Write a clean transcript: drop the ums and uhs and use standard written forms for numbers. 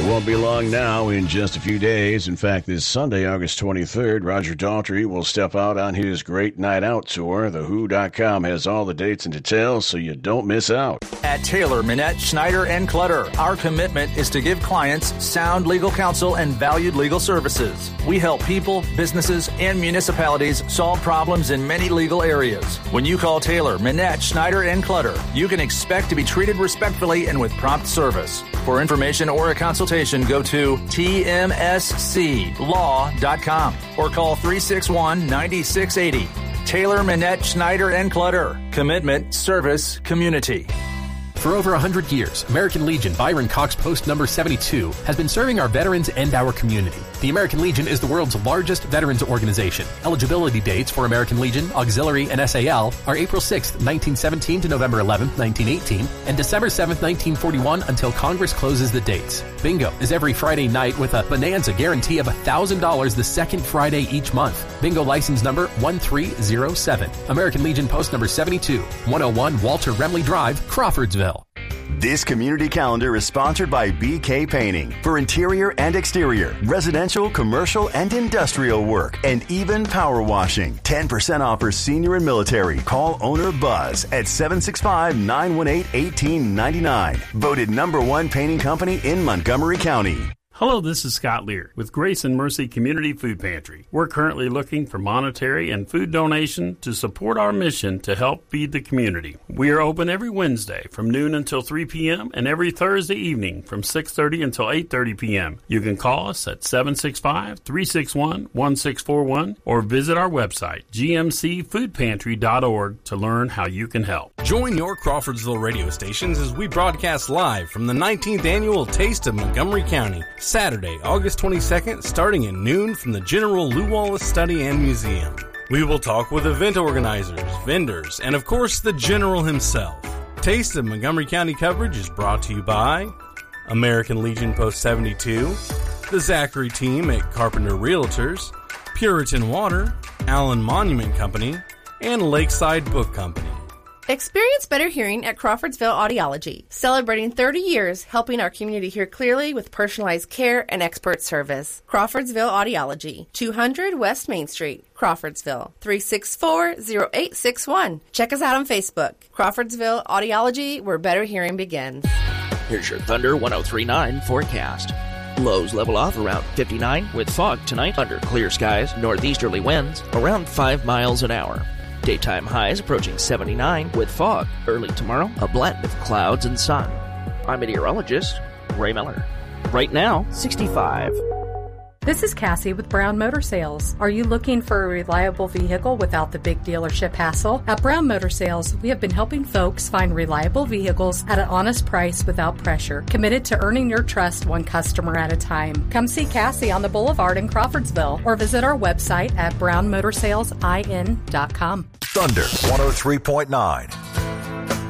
It won't be long now, in just a few days. In fact, this Sunday, August 23rd, Roger Daltrey will step out on his Great Night Out tour. TheWho.com has all the dates and details so you don't miss out. At Taylor, Minette, Schneider, and Clutter, our commitment is to give clients sound legal counsel and valued legal services. We help people, businesses, and municipalities solve problems in many legal areas. When you call Taylor, Minette, Schneider, and Clutter, you can expect to be treated respectfully and with prompt service. For information or a consultation, go to tmsclaw.com or call 361-9680. Taylor, Minette, Schneider, and Clutter. Commitment, service, community. For over 100 years, American Legion Byron Cox Post number 72 has been serving our veterans and our community. The American Legion is the world's largest veterans organization. Eligibility dates for American Legion, Auxiliary, and SAL are April 6, 1917 to November 11, 1918, and December 7, 1941 until Congress closes the dates. Bingo is every Friday night with a bonanza guarantee of $1,000 the second Friday each month. Bingo license number 1307. American Legion Post number 72, 101 Walter Remley Drive, Crawfordsville. This community calendar is sponsored by BK Painting for interior and exterior, residential, commercial, and industrial work, and even power washing. 10% off for senior and military. Call owner Buzz at 765-918-1899. Voted #1 painting company in Montgomery County. Hello, this is Scott Lear with Grace and Mercy Community Food Pantry. We're currently looking for monetary and food donation to support our mission to help feed the community. We are open every Wednesday from noon until 3 p.m. and every Thursday evening from 6:30 until 8:30 p.m. You can call us at 765-361-1641 or visit our website, gmcfoodpantry.org, to learn how you can help. Join your Crawfordsville radio stations as we broadcast live from the 19th Annual Taste of Montgomery County, Saturday, August 22nd, starting at noon from the General Lew Wallace Study and Museum. We will talk with event organizers, vendors, and of course the General himself. Taste of Montgomery County coverage is brought to you by American Legion Post 72, the Zachary team at Carpenter Realtors, Puritan Water, Allen Monument Company, and Lakeside Book Company. Experience better hearing at Crawfordsville Audiology, celebrating 30 years helping our community hear clearly with personalized care and expert service. Crawfordsville Audiology, 200 West Main Street, Crawfordsville, 364-0861. Check us out on Facebook. Crawfordsville Audiology, where better hearing begins. Here's your Thunder 1039 forecast. Lows level off around 59 with fog tonight under clear skies, northeasterly winds around 5 miles an hour. Daytime highs approaching 79 with fog. Early tomorrow, a blend of clouds and sun. I'm meteorologist Ray Miller. Right now, 65. This is Cassie with Brown Motor Sales. Are you looking for a reliable vehicle without the big dealership hassle? At Brown Motor Sales, we have been helping folks find reliable vehicles at an honest price without pressure, committed to earning your trust one customer at a time. Come see Cassie on the Boulevard in Crawfordsville or visit our website at brownmotorsalesIN.com. Thunder 103.9.